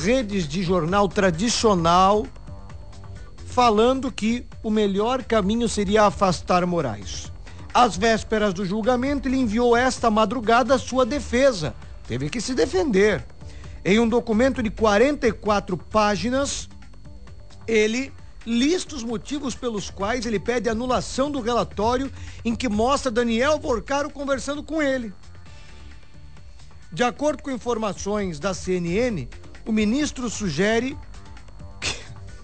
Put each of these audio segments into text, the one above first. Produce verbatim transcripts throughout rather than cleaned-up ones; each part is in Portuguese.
redes de jornal tradicional, falando que o melhor caminho seria afastar Moraes. Às vésperas do julgamento, ele enviou esta madrugada a sua defesa. Teve que se defender. Em um documento de quarenta e quatro páginas, ele lista os motivos pelos quais ele pede anulação do relatório em que mostra Daniel Porcaro conversando com ele. De acordo com informações da C N N, o ministro sugere que...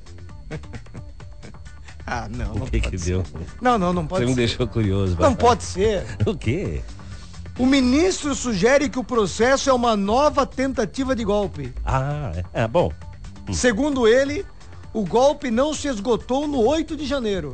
Ah, não, não O que pode que ser. deu? Não, não, não pode Você me ser. deixou curioso. Não papai. pode ser. O quê? O ministro sugere que o processo é uma nova tentativa de golpe. Ah, é, é bom. Segundo ele, o golpe não se esgotou no oito de janeiro.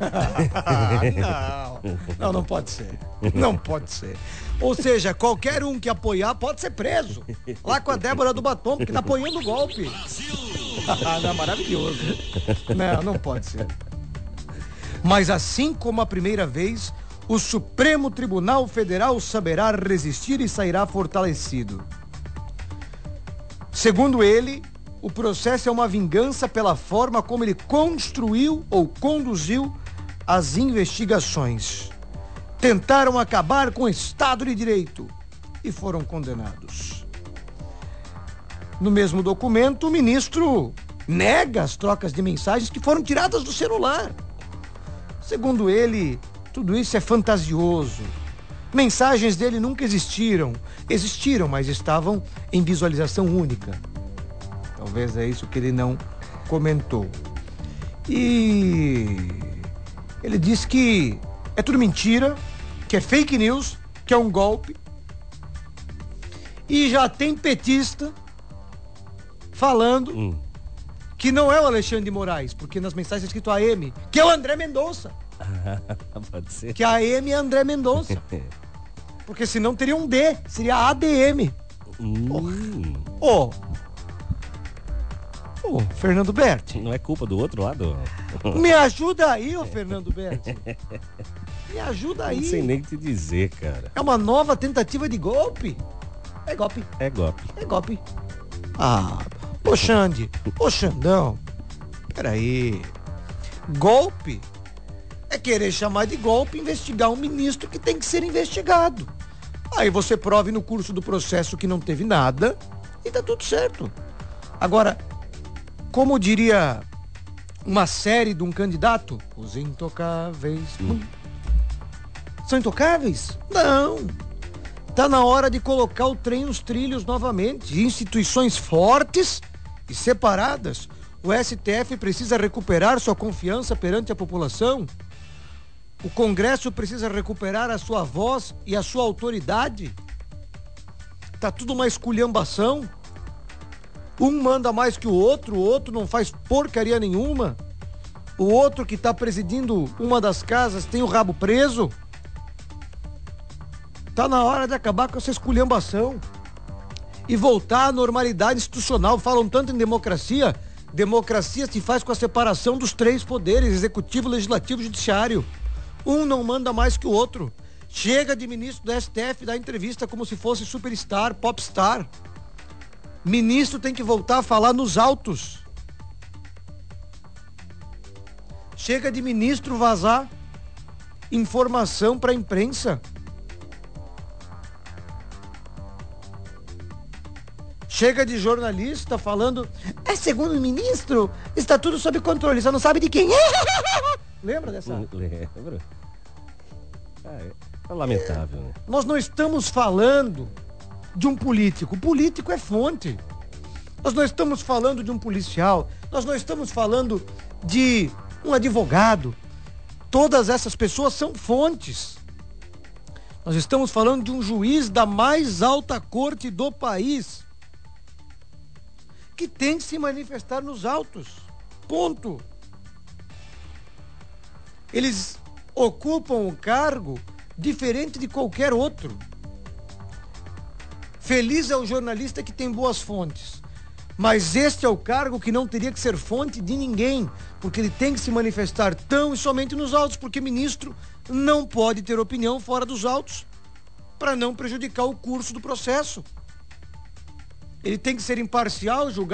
Ah, não, não, não pode ser. Não pode ser. Ou seja, qualquer um que apoiar pode ser preso. Lá com a Débora do Batom, que tá apoiando o golpe. Ah, não, maravilhoso. Não, não pode ser. Mas assim como a primeira vez, o Supremo Tribunal Federal saberá resistir e sairá fortalecido. Segundo ele, o processo é uma vingança pela forma como ele construiu ou conduziu as investigações. Tentaram acabar com o Estado de Direito e foram condenados. No mesmo documento, o ministro nega as trocas de mensagens que foram tiradas do celular. Segundo ele, tudo isso é fantasioso. Mensagens dele nunca existiram. Existiram, mas estavam em visualização única. Talvez é isso que ele não comentou. E ele disse que é tudo mentira, que é fake news, que é um golpe. E já tem petista falando Hum. que não é o Alexandre de Moraes, porque nas mensagens é escrito A M, que é o André Mendonça. Pode ser. Que a M é André Mendonça. Porque senão teria um D, seria A D M. Hum. Ô, ô, Fernando Berti, Não é culpa do outro lado? me ajuda aí, ô Fernando Berti. Me ajuda Não sei aí. nem o que te dizer, cara. É uma nova tentativa de golpe? É golpe, É golpe. é golpe. Ah, ô Xande, ô Xandão, peraí. Golpe é querer chamar de golpe investigar um ministro que tem que ser investigado. Aí você prove no curso do processo que não teve nada e tá tudo certo. Agora, como diria uma série de um candidato, os intocáveis. Hum. São intocáveis? Não. Tá na hora de colocar o trem nos trilhos novamente. Instituições fortes e separadas. O S T F precisa recuperar sua confiança perante a população. O Congresso precisa recuperar a sua voz e a sua autoridade. Tá tudo uma esculhambação. Um manda mais que o outro, o outro não faz porcaria nenhuma. O outro que tá presidindo uma das casas tem o rabo preso. Tá na hora de acabar com essa esculhambação e voltar à normalidade institucional. Falam tanto em democracia. Democracia se faz com a separação dos três poderes, executivo, legislativo e judiciário. Um não manda mais que o outro. Chega de ministro do S T F dar entrevista como se fosse superstar, popstar. Ministro tem que voltar a falar nos autos. Chega de ministro vazar informação para a imprensa. Chega de jornalista falando, é segundo o ministro, está tudo sob controle, só não sabe de quem é. Lembra dessa? Lembro. Ah, é, é lamentável, né? Nós não estamos falando de um político. O político é fonte. Nós não estamos falando de um policial. Nós não estamos falando de um advogado. Todas essas pessoas são fontes. Nós estamos falando de um juiz da mais alta corte do país, que tem que se manifestar nos autos. Ponto. Eles ocupam um cargo diferente de qualquer outro. Feliz é o jornalista que tem boas fontes. Mas este é o cargo que não teria que ser fonte de ninguém, porque ele tem que se manifestar tão e somente nos autos, porque ministro não pode ter opinião fora dos autos, para não prejudicar o curso do processo. Ele tem que ser imparcial, julgar